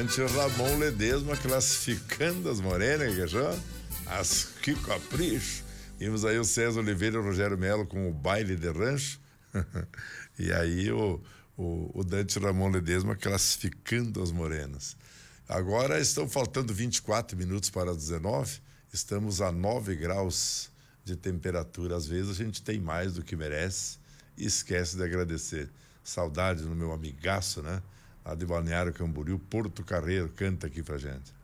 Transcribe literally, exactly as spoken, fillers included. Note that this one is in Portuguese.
Dante Ramon Ledesma classificando as morenas, que achou? As que capricho. Vimos aí o César Oliveira e o Rogério Melo com o baile de rancho. E aí o, o, o Dante Ramon Ledesma classificando as morenas. Agora estão faltando vinte e quatro minutos para as dezenove. Estamos a nove graus de temperatura. Às vezes a gente tem mais do que merece e esquece de agradecer. Saudade do meu amigaço, né? Lá de Balneário Camboriú, Porto Carreiro, canta aqui pra gente.